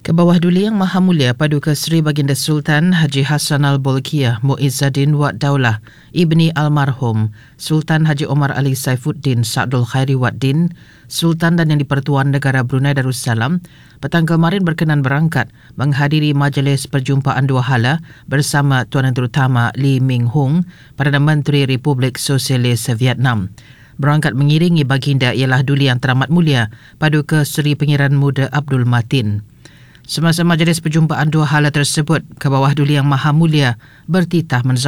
Kebawah Duli Yang Maha Mulia Paduka Seri Baginda Sultan Haji Hassan Al-Bolkiah Muizzaddin Wad Daulah Ibni Almarhum Sultan Haji Omar Ali Saifuddin Sa'dul Khairi Wad Din, Sultan dan Yang di-Pertuan Negara Brunei Darussalam petang kemarin berkenan berangkat menghadiri majlis perjumpaan dua hala bersama Tuan Yang Terutama Lee Ming Hung, Perdana Menteri Republik Sosialis Vietnam. Berangkat mengiringi baginda ialah Duli Yang Teramat Mulia Paduka Seri Pengiran Muda Abdul Matin. Semasa majlis perjumpaan dua hala tersebut, Kebawah Duli Yang Maha Mulia bertitah